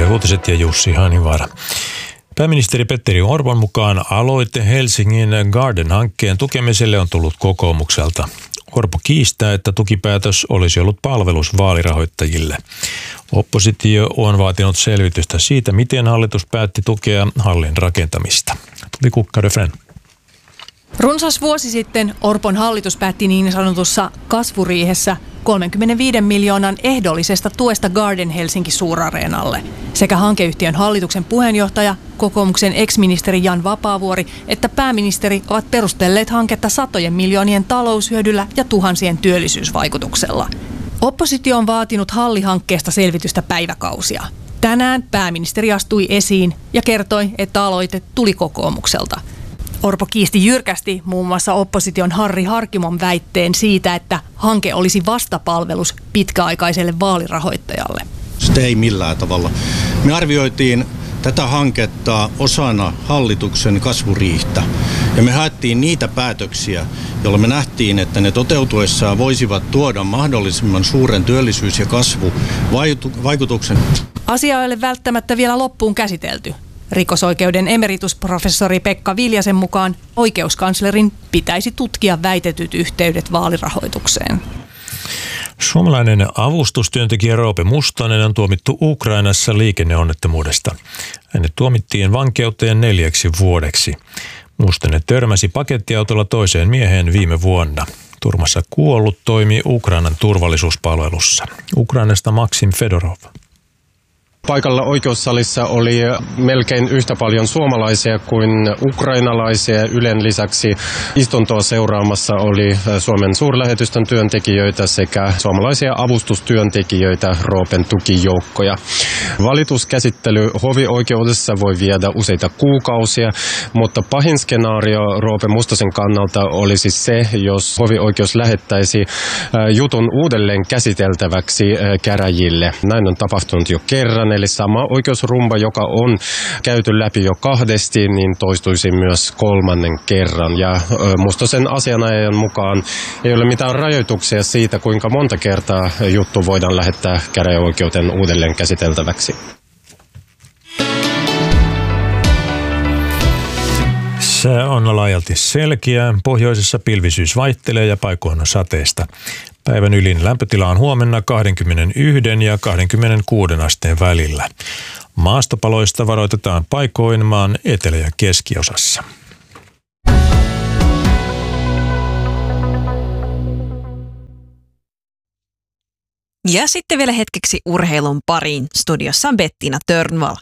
Yle Uutiset ja Jussi Hanivaara. Pääministeri Petteri Orpon mukaan aloite Helsingin Garden-hankkeen tukemiselle on tullut kokoomukselta. Orpo kiistää, että tukipäätös olisi ollut palvelus vaalirahoittajille. Oppositio on vaatinut selvitystä siitä, miten hallitus päätti tukea hallin rakentamista. Tuvi Kukka-Döfren. Runsas vuosi sitten Orpon hallitus päätti niin sanotussa kasvuriihessä 35 miljoonan ehdollisesta tuesta Garden Helsinki Suurareenalle. Sekä hankeyhtiön hallituksen puheenjohtaja, kokoomuksen ex-ministeri Jan Vapaavuori että pääministeri ovat perustelleet hanketta satojen miljoonien taloushyödyllä ja tuhansien työllisyysvaikutuksella. Oppositio on vaatinut hallihankkeesta selvitystä päiväkausia. Tänään pääministeri astui esiin ja kertoi, että aloite tuli kokoomukselta. Orpo kiisti jyrkästi muun muassa opposition Harri Harkimon väitteen siitä, että hanke olisi vastapalvelus pitkäaikaiselle vaalirahoittajalle. Sitä ei millään tavalla. Me arvioitiin tätä hanketta osana hallituksen kasvuriihtä ja me haettiin niitä päätöksiä, joilla me nähtiin, että ne toteutuessaan voisivat tuoda mahdollisimman suuren työllisyys- ja kasvuvaikutuksen. Asia ei ole välttämättä vielä loppuun käsitelty. Rikosoikeuden emeritusprofessori Pekka Viljasen mukaan oikeuskanslerin pitäisi tutkia väitetyt yhteydet vaalirahoitukseen. Suomalainen avustustyöntekijä Roope Mustonen on tuomittu Ukrainassa liikenneonnettomuudesta. Hänet tuomittiin vankeuteen 4 vuodeksi. Mustonen törmäsi pakettiautolla toiseen mieheen viime vuonna. Turmassa kuollut toimi Ukrainan turvallisuuspalvelussa. Ukrainasta Maksim Fedorov. Paikalla oikeussalissa oli melkein yhtä paljon suomalaisia kuin ukrainalaisia. Ylen lisäksi istuntoa seuraamassa oli Suomen suurlähetystön työntekijöitä sekä suomalaisia avustustyöntekijöitä, Roopen tukijoukkoja. Valituskäsittely hovioikeudessa voi viedä useita kuukausia, mutta pahin skenaario Roope Mustosen kannalta olisi se, jos hovioikeus lähettäisi jutun uudelleen käsiteltäväksi käräjille. Näin on tapahtunut jo kerran. Eli sama oikeusrumba, joka on käyty läpi jo 2, niin toistuisi myös 3. kerran. Ja Mustosen asianajajan mukaan ei ole mitään rajoituksia siitä, kuinka monta kertaa juttu voidaan lähettää käräjäoikeuden uudelleen käsiteltäväksi. Sää on laajalti selkeä. Pohjoisessa pilvisyys vaihtelee ja paikoin on sateista. Päivän ylin lämpötila on huomenna 21 ja 26 asteen välillä. Maastopaloista varoitetaan paikoin maan etelä- ja keskiosassa. Ja sitten vielä hetkeksi urheilun pariin. Studiossa on Bettina Törnvall.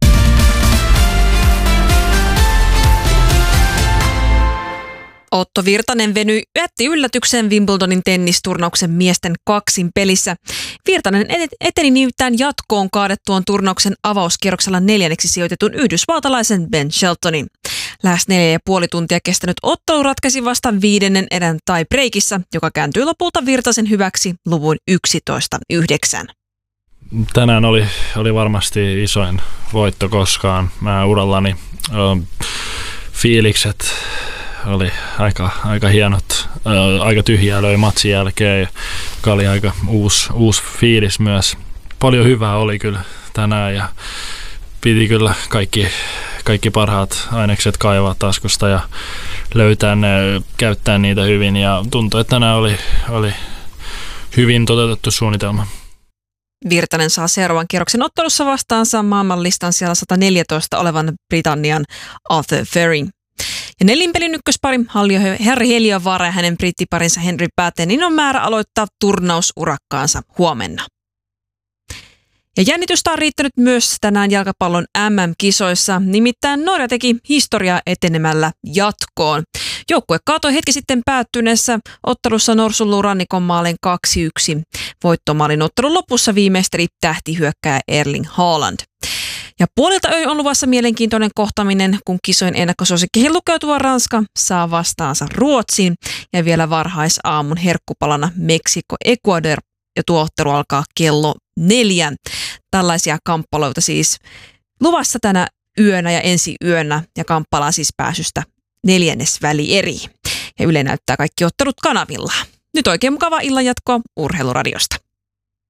Otto Virtanen jätti yllätyksen Wimbledonin tennisturnauksen miesten kaksinpelissä. Virtanen eteni nimittäin jatkoon kaadettuaan turnauksen avauskierroksella 4. sijoitetun yhdysvaltalaisen Ben Sheltonin. Lähes 4,5 tuntia kestänyt ottelu ratkaisi vasta 5. erän tie-breakissä, joka kääntyi lopulta Virtasen hyväksi luvun 11-9. Tänään oli varmasti isoin voitto koskaan. Mä urallani fiilikset oli aika hienot, aika tyhjää löi matsin jälkeen, joka oli aika uusi fiilis myös. Paljon hyvää oli kyllä tänään ja piti kyllä kaikki parhaat ainekset kaivaa taskusta ja löytää ne, käyttää niitä hyvin ja tuntui, että tänään oli hyvin toteutettu suunnitelma. Virtanen saa seuraavan kierroksen ottelussa vastaansa maailmanlistan siellä 114 olevan Britannian Arthur Ferryn. Ja nelinpelin ykköspari Harri Heliövaara ja hänen brittiparinsa Henry Battenin on määrä aloittaa turnausurakkaansa huomenna. Ja jännitystä on riittänyt myös tänään jalkapallon MM-kisoissa, nimittäin Norja teki historiaa etenemällä jatkoon. Joukkue kaatoi hetki sitten päättyneessä ottelussa Norsunluurannikon maalin 2-1. Voittomaalin ottelun lopussa viimeisteli tähtihyökkääjä Erling Haaland. Ja puolilta on luvassa mielenkiintoinen kohtaminen, kun kisojen ennakkosuosikkeihin lukeutuva Ranska saa vastaansa Ruotsin ja vielä varhaisaamun herkkupalana Meksiko-Ecuador ja tuo ottelu alkaa kello 4. Tällaisia kamppailuita siis luvassa tänä yönä ja ensi yönä ja kamppaillaan siis pääsystä 4. välieriin. Ja Yle näyttää kaikki ottelut kanavilla. Nyt oikein mukavaa illanjatkoa Urheiluradiosta.